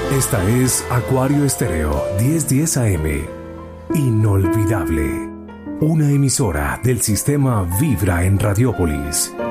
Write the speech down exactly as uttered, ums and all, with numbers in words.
Esta es Acuario Estéreo diez diez A M. Inolvidable. Una emisora del sistema Vibra en Radiópolis.